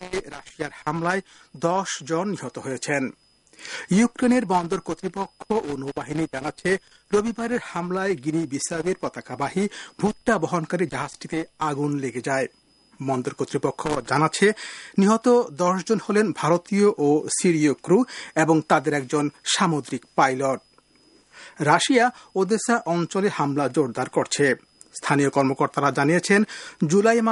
থেকে রাশিয়ার হামলায় 10 জন নিহত হয়েছেন। ইউক্রেনের বন্দর কর্তৃপক্ষ ও নৌবাহিনী জানাচ্ছে, রবিবারের হামলায় গিনি বিসাউয়ের পতাকাবাহী ভুট্টা বহনকারী জাহাজটিতে আগুন লেগে যায়। বন্দর কর্তৃপক্ষ জানাচ্ছে, নিহত 10 জন হলেন ভারতীয় ও সিরীয় ক্রু এবং তাদের একজন সামুদ্রিক পাইলট। রাশিয়া ওদেসা অঞ্চলে হামলা জোরদার করছে। স্থানীয় কর্মকর্তারা জানিয়েছেন, জুলাই